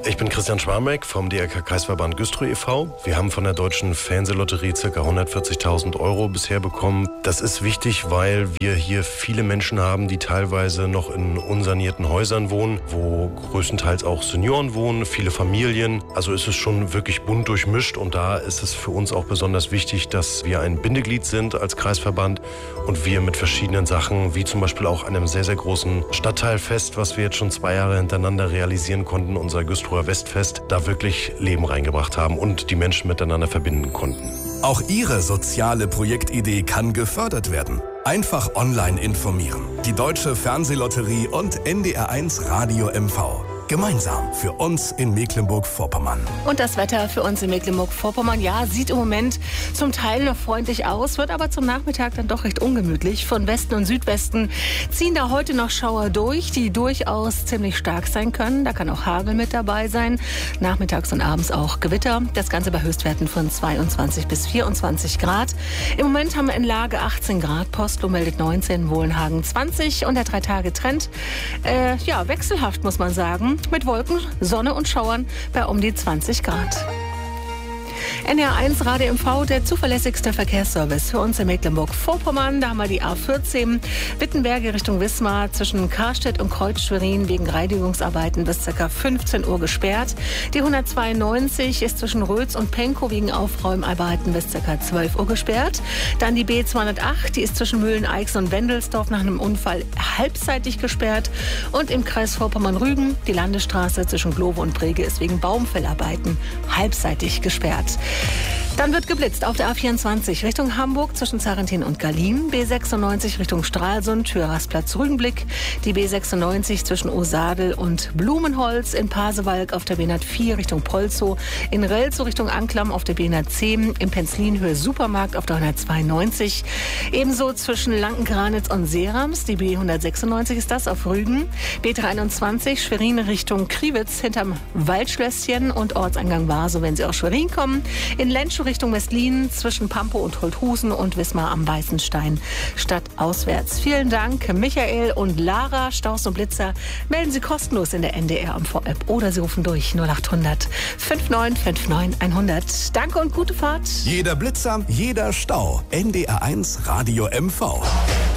Ich bin Christian Schwarmeck vom DRK-Kreisverband Güstrow e.V. Wir haben von der Deutschen Fernsehlotterie ca. 140.000 € bisher bekommen. Das ist wichtig, weil wir hier viele Menschen haben, die teilweise noch in unsanierten Häusern wohnen, wo größtenteils auch Senioren wohnen, viele Familien. Also ist es schon wirklich bunt durchmischt und da ist es für uns auch besonders wichtig, dass wir ein Bindeglied sind als Kreisverband und wir mit verschiedenen Sachen, wie zum Beispiel auch einem sehr, sehr großen Stadtteilfest, was wir jetzt schon 2 Jahre hintereinander realisieren konnten, unser Güstrower Westfest, da wirklich Leben reingebracht haben und die Menschen miteinander verbinden konnten. Auch Ihre soziale Projektidee kann gefördert werden. Einfach online informieren. Die Deutsche Fernsehlotterie und NDR1 Radio MV. Gemeinsam für uns in Mecklenburg-Vorpommern. Und das Wetter für uns in Mecklenburg-Vorpommern, ja, sieht im Moment zum Teil noch freundlich aus, wird aber zum Nachmittag dann doch recht ungemütlich. Von Westen und Südwesten ziehen da heute noch Schauer durch, die durchaus ziemlich stark sein können. Da kann auch Hagel mit dabei sein. Nachmittags und abends auch Gewitter. Das Ganze bei Höchstwerten von 22 bis 24 Grad. Im Moment haben wir in Lage 18 Grad. Postlo meldet 19, Wohlenhagen 20 und der 3-Tage-Trend, wechselhaft muss man sagen. Mit Wolken, Sonne und Schauern bei um die 20 Grad. NDR1 Radio MV, der zuverlässigste Verkehrsservice für uns in Mecklenburg-Vorpommern. Da haben wir die A14 Wittenberge Richtung Wismar zwischen Karstedt und Kreuz-Schwerin wegen Reinigungsarbeiten bis ca. 15 Uhr gesperrt. Die 192 ist zwischen Rötz und Penkow wegen Aufräumarbeiten bis ca. 12 Uhr gesperrt. Dann die B208, die ist zwischen Mühlen-Eichsen und Wendelsdorf nach einem Unfall halbseitig gesperrt. Und im Kreis Vorpommern-Rügen, die Landesstraße zwischen Globe und Brege ist wegen Baumfellarbeiten halbseitig gesperrt. Dann wird geblitzt auf der A24 Richtung Hamburg zwischen Zarentin und Gallien, B96 Richtung Stralsund, Hörersplatz Rügenblick, die B96 zwischen Osadel und Blumenholz, in Pasewalk auf der B104 Richtung Polzow, in Relzow Richtung Anklam auf der B110, im Penzlinhöhe Supermarkt auf der 192, ebenso zwischen Lanken-Granitz und Serams, die B196 ist das auf Rügen, B23 Schwerin Richtung Kriwitz hinterm Waldschlösschen und Ortseingang Warsow, wenn Sie aus Schwerin kommen, in Lenschow Richtung Westlin zwischen Pampo und Holthusen und Wismar am Weißenstein stadtauswärts. Vielen Dank, Michael und Lara. Staus und Blitzer melden Sie kostenlos in der NDR MV-App oder Sie rufen durch 0800 5959 100. Danke und gute Fahrt. Jeder Blitzer, jeder Stau. NDR1 Radio MV.